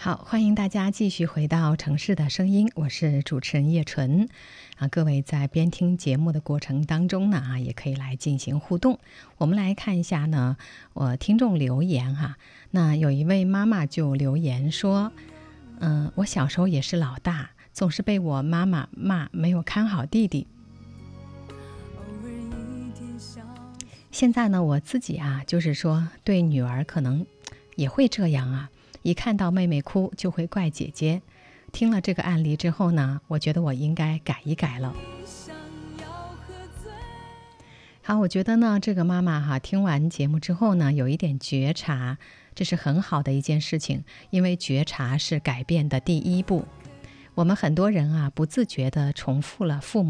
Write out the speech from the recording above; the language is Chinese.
好，欢迎大家继续回到城市的声音，我是主持人叶纯各位在边听节目的过程当中呢也可以来进行互动。我们来看一下呢，我听众留言那有一位妈妈就留言说，我小时候也是老大，总是被我妈妈骂没有看好弟弟。现在呢，我自己就是说对女儿可能也会这样一看到妹妹哭就会怪姐姐。听了这个案例之后呢，我觉得我应该改一改了。好，我觉得呢，这个妈妈听完节目之后呢，有一点觉察，这是很好的一件事情，因为觉察是改变的第一步。我们很多人不自觉地重复了父母